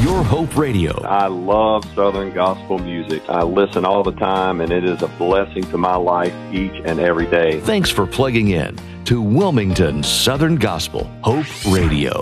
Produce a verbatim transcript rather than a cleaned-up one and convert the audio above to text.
Your Hope Radio. I love Southern gospel music. I listen all the time, and it is a blessing to my life each and every day. Thanks for plugging in to Wilmington Southern Gospel Hope Radio.